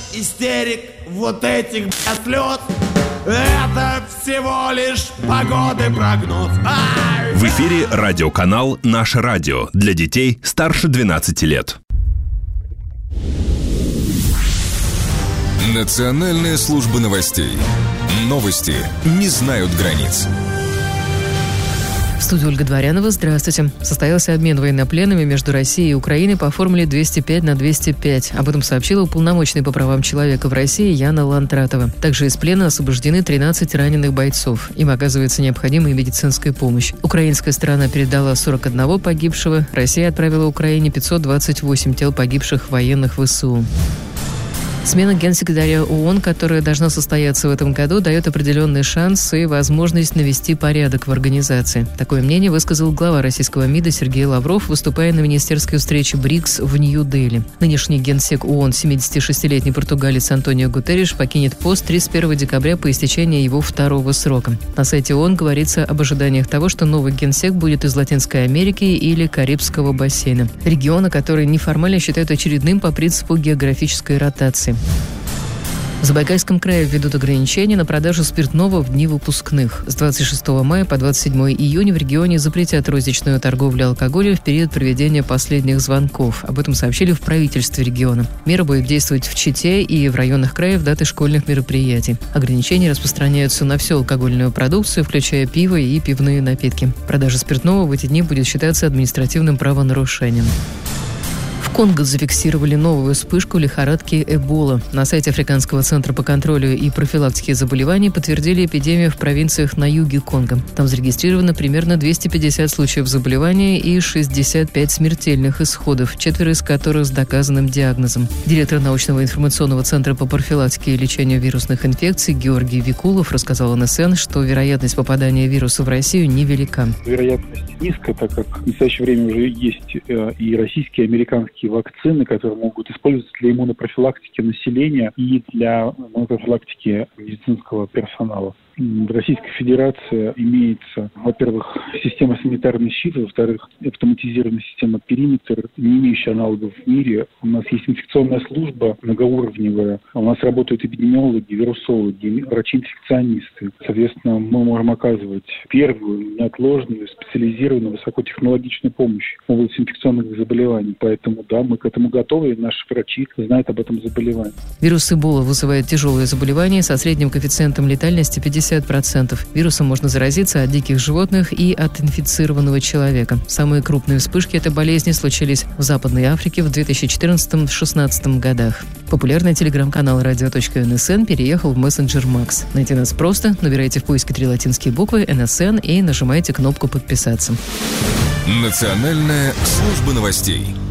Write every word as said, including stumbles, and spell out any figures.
истерик, вот этих, бля, слез, это всего лишь погоды прогноз. Ай! В эфире радиоканал «Наше радио» для детей старше двенадцати лет. Национальная служба новостей. Новости не знают границ. В студии Ольга Дворянова. Здравствуйте. Состоялся обмен военнопленными между Россией и Украиной по формуле двести пять на двести пять. Об этом сообщила уполномоченный по правам человека в России Яна Лантратова. Также из плена освобождены тринадцать раненых бойцов. Им оказывается необходимая медицинская помощь. Украинская сторона передала сорок один погибшего. Россия отправила Украине пятьсот двадцать восемь тел погибших военных ВСУ. Смена генсекретаря ООН, которая должна состояться в этом году, дает определенный шанс и возможность навести порядок в организации. Такое мнение высказал глава российского МИДа Сергей Лавров, выступая на министерской встрече БРИКС в Нью-Дели. Нынешний генсек ООН, семидесятишестилетний португалец Антонио Гутерриш, покинет пост тридцать первого декабря по истечении его второго срока. На сайте ООН говорится об ожиданиях того, что новый генсек будет из Латинской Америки или Карибского бассейна, региона, который неформально считают очередным по принципу географической ротации. В Забайкальском крае введут ограничения на продажу спиртного в дни выпускных. С двадцать шестого мая по двадцать седьмого июня в регионе запретят розничную торговлю алкоголем в период проведения последних звонков. Об этом сообщили в правительстве региона. Мера будет действовать в Чите и в районах края в даты школьных мероприятий. Ограничения распространяются на всю алкогольную продукцию, включая пиво и пивные напитки. Продажа спиртного в эти дни будет считаться административным правонарушением. В Конго зафиксировали новую вспышку лихорадки Эбола. На сайте Африканского центра по контролю и профилактике заболеваний подтвердили эпидемию в провинциях на юге Конго. Там зарегистрировано примерно двести пятьдесят случаев заболевания и шестьдесят пять смертельных исходов, четверо из которых с доказанным диагнозом. Директор научного информационного центра по профилактике и лечению вирусных инфекций Георгий Викулов рассказал эн эс эн, что вероятность попадания вируса в Россию невелика. Вероятность низкая, так как в настоящее время уже есть и российские, и американские вакцины, которые могут использоваться для иммунопрофилактики населения и для иммунопрофилактики медицинского персонала. В Российской Федерации имеется, во-первых, система санитарный щит, во-вторых, автоматизированная система периметр, не имеющая аналогов в мире. У нас есть инфекционная служба многоуровневая, у нас работают эпидемиологи, вирусологи, врачи-инфекционисты. Соответственно, мы можем оказывать первую, неотложную, специализированную, высокотехнологичную помощь в области инфекционных заболеваний. Поэтому, да, мы к этому готовы, и наши врачи знают об этом заболевании. Вирус Эбола вызывает тяжелые заболевания со средним коэффициентом летальности пятьдесят процентов. Вирусом можно заразиться от диких животных и от инфицированного человека. Самые крупные вспышки этой болезни случились в Западной Африке в две тысячи четырнадцатом — две тысячи шестнадцатом годах. Популярный телеграм-канал радио точка эн эс эн переехал в мессенджер Макс. Найти нас просто. Набирайте в поиске три латинские буквы эн эс эн и нажимайте кнопку «Подписаться». Национальная служба новостей.